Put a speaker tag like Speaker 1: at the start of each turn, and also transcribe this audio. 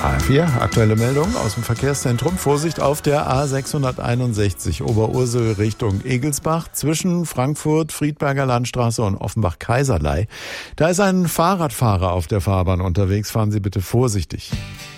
Speaker 1: A4, aktuelle Meldung aus dem Verkehrszentrum. Vorsicht auf der A661 Oberursel Richtung Egelsbach zwischen Frankfurt, Friedberger Landstraße und Offenbach-Kaiserlei. Da ist ein Fahrradfahrer auf der Fahrbahn unterwegs. Fahren Sie bitte vorsichtig.